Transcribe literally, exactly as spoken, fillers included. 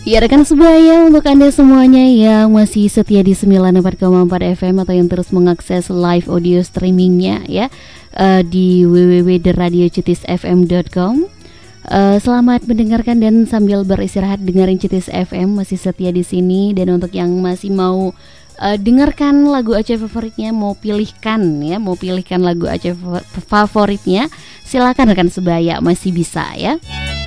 Ya rekan sebaya, untuk Anda semuanya yang masih setia di sembilan puluh empat koma empat F M atau yang terus mengakses live audio streamingnya ya uh, di w w w titik radio citis f m titik com. uh, Selamat mendengarkan dan sambil beristirahat dengerin Citis F M, masih setia di sini. Dan untuk yang masih mau uh, dengarkan lagu Aceh favoritnya, mau pilihkan ya, mau pilihkan lagu Aceh favoritnya, silakan rekan sebaya, masih bisa ya.